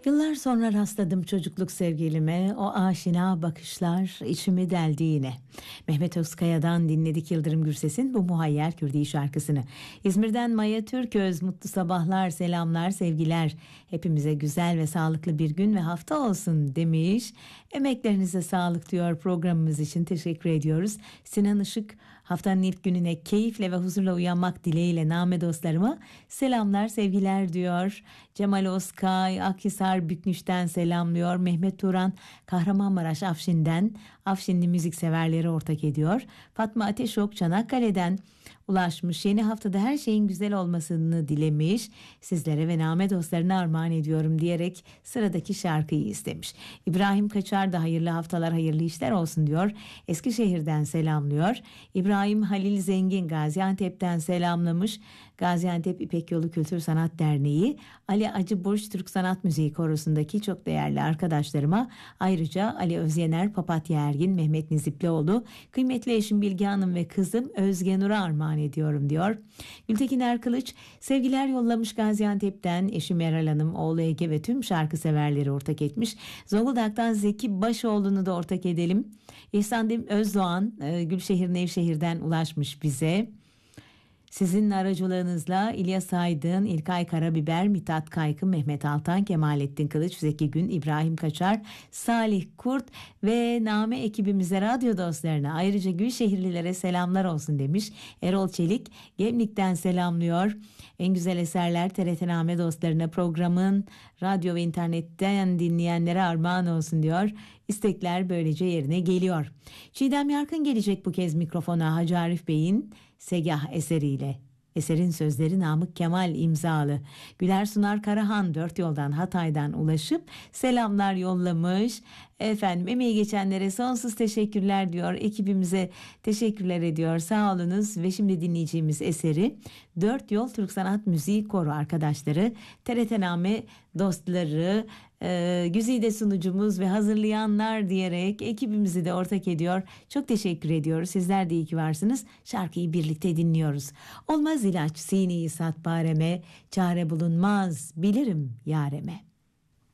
Yıllar sonra rastladım çocukluk sevgilime, o aşina bakışlar içimi deldi yine. Mehmet Özkaya'dan dinledik Yıldırım Gürses'in bu Muhayyer Kürdi şarkısını. İzmir'den Maya Türköz, mutlu sabahlar, selamlar, sevgiler. Hepimize güzel ve sağlıklı bir gün ve hafta olsun demiş. Emeklerinize sağlık diyor, programımız için teşekkür ediyoruz. Sinan Işık, haftanın ilk gününe keyifle ve huzurla uyanmak dileğiyle name dostlarıma selamlar, sevgiler diyor. Cemal Özkay, Akhisar Büknüş'ten selamlıyor. Mehmet Turan, Kahramanmaraş Afşin'den, Afşinli müzikseverleri ortak ediyor. Fatma Ateşok, Çanakkale'den ulaşmış. Yeni haftada her şeyin güzel olmasını dilemiş. Sizlere ve name dostlarına armağan ediyorum diyerek sıradaki şarkıyı istemiş. İbrahim Kaçar da hayırlı haftalar, hayırlı işler olsun diyor. Eskişehir'den selamlıyor. İbrahim Halil Zengin Gaziantep'ten selamlamış. Gaziantep İpek Yolu Kültür Sanat Derneği, Ali Acı Burç Türk Sanat Müziği Korosu'ndaki çok değerli arkadaşlarıma, ayrıca Ali Özyener, Papatya Ergin, Mehmet Niziplioğlu, kıymetli eşim Bilge Hanım ve kızım Özge Nur'a armağan ediyorum diyor. Gültekin Erkılıç sevgiler yollamış Gaziantep'ten, eşi Meral Hanım, oğlu Ege ve tüm şarkı severleri ortak etmiş. Zonguldak'tan Zeki Başoğlu'nu da ortak edelim. İhsan Özdoğan, Gülşehir Nevşehir'den ulaşmış bize. Sizin aracılığınızla İlyas Aydın, İlkay Karabiber, Mithat Kaykı, Mehmet Altan, Kemalettin Kılıç, Zeki Gün, İbrahim Kaçar, Salih Kurt ve Name ekibimize, radyo dostlarına, ayrıca Gülşehirlilere selamlar olsun demiş. Erol Çelik Gemlik'ten selamlıyor. En güzel eserler TRT Name dostlarına, programın radyo ve internetten dinleyenlere armağan olsun diyor. İstekler böylece yerine geliyor. Çiğdem Yarkın gelecek bu kez mikrofona, Hacı Arif Bey'in Segah eseriyle. Eserin sözleri Namık Kemal imzalı. Güler Sunar Karahan dört yoldan, Hatay'dan ulaşıp selamlar yollamış. Efendim, emeği geçenlere sonsuz teşekkürler diyor. Ekibimize teşekkürler ediyor. Sağ olunuz. Ve şimdi dinleyeceğimiz eseri Dört Yol Türk Sanat Müziği Koro arkadaşları, TRT Name dostları, güzide sunucumuz ve hazırlayanlar diyerek ekibimizi de ortak ediyor. Çok teşekkür ediyoruz. Sizler de iyi ki varsınız. Şarkıyı birlikte dinliyoruz. Olmaz ilaç sini sat bareme, çare bulunmaz bilirim yareme.